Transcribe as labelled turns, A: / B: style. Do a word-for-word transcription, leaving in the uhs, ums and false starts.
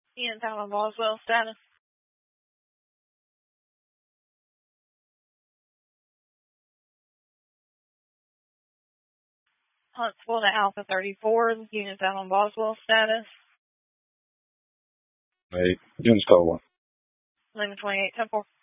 A: Units out on Boswell, status. Huntsville to Alpha thirty-four, units out on Boswell, status.
B: Eight, units call one.
A: Lima twenty-eight, ten four.